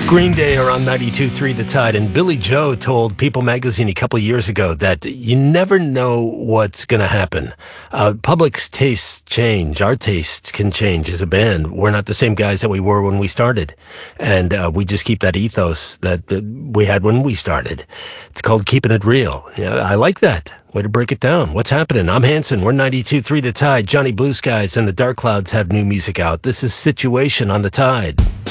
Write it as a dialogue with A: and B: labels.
A: Green Day are on 92.3 The Tide, and Billy Joe told People magazine a couple years ago that you never know what's going to happen. Public's tastes change. Our tastes can change as a band. We're not the same guys that we were when we started, and we just keep that ethos that we had when we started. It's called keeping it real. Yeah, I like that. Way to break it down. What's happening? I'm Hanson. We're 92.3 The Tide. Johnny Blue Skies and the Dark Clouds have new music out. This is Situation on The Tide.